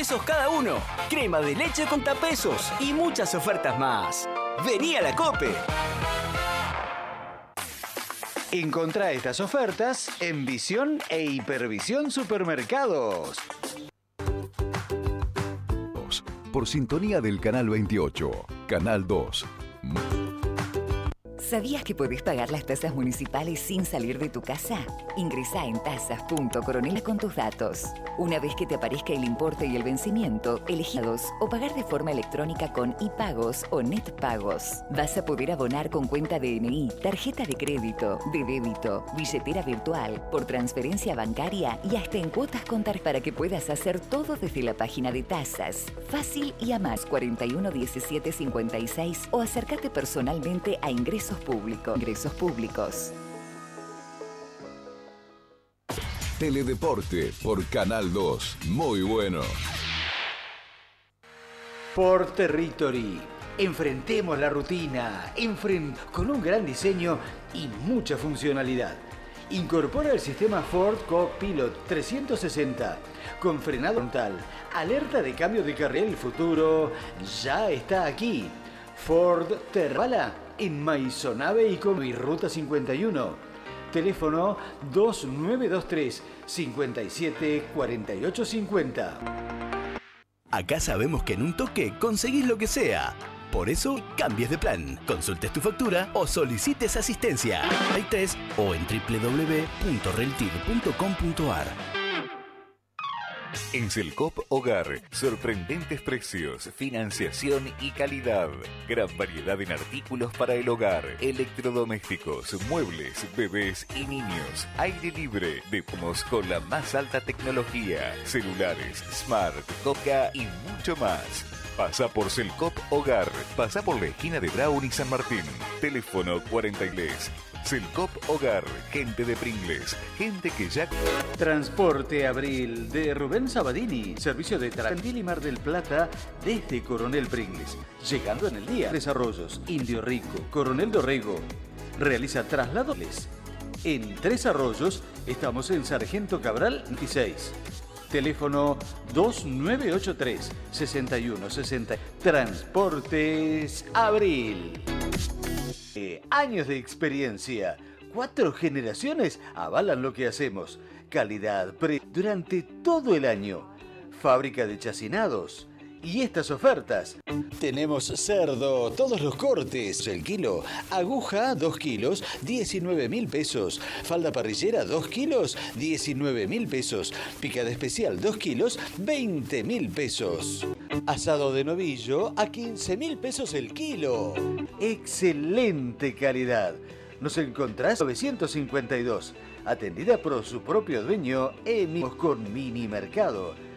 pesos cada uno. Crema de leche con pesos y muchas ofertas más. Vení a la COPE. Encontrá estas ofertas en Visión e Hipervisión Supermercados. Por sintonía del Canal 28, Canal 2. ¿Sabías que podés pagar las tasas municipales sin salir de tu casa? Ingresá en tasas.coronel con tus datos. Una vez que te aparezca el importe y el vencimiento, elegí o pagar de forma electrónica con iPagos o NetPagos. Vas a poder abonar con cuenta DNI, tarjeta de crédito, de débito, billetera virtual, por transferencia bancaria y hasta en cuotas contar para que puedas hacer todo desde la página de tasas. Fácil y a más 41 17 56 o acércate personalmente a Ingresos Públicos. Teledeporte por Canal 2. Muy bueno. Por Territory. Enfrentemos la rutina. Con un gran diseño y mucha funcionalidad. Incorpora el sistema Ford Co-Pilot 360 con frenado frontal, alerta de cambio de carril futuro. Ya está aquí. Ford Terrala en Maisonave y Ruta 51. Teléfono 2923 57 48 50. Acá sabemos que en un toque conseguís lo que sea. Por eso, cambies de plan, consultes tu factura o solicites asistencia. Hay test o en www.reltiv.com.ar. En Selcop Hogar, sorprendentes precios, financiación y calidad. Gran variedad en artículos para el hogar, electrodomésticos, muebles, bebés y niños. Aire libre, depósitos con la más alta tecnología, celulares, smart, coca y mucho más. Pasa por Selcop Hogar. Pasa por la esquina de Brown y San Martín. Teléfono 43. Selcop Hogar. Gente de Pringles. Gente que ya... Transporte Abril de Rubén Sabadini. Servicio de Tandil y Mar del Plata desde Coronel Pringles. Llegando en el día. Tres Arroyos, Indio Rico, Coronel Dorrego. Realiza traslados. En Tres Arroyos estamos en Sargento Cabral 26. Teléfono 2983 6160. Transportes Abril. Años de experiencia. 4 generaciones avalan lo que hacemos. Calidad durante todo el año. Fábrica de chacinados. Y estas ofertas. Tenemos cerdo, todos los cortes, el kilo. Aguja, 2 kilos, 19.000 pesos. Falda parrillera, 2 kilos, 19.000 pesos. Picada especial, 2 kilos, 20.000 pesos. Asado de novillo, a 15.000 pesos el kilo. Excelente calidad. Nos encontrás 952. Atendida por su propio dueño, Emilio con Mini Mercado.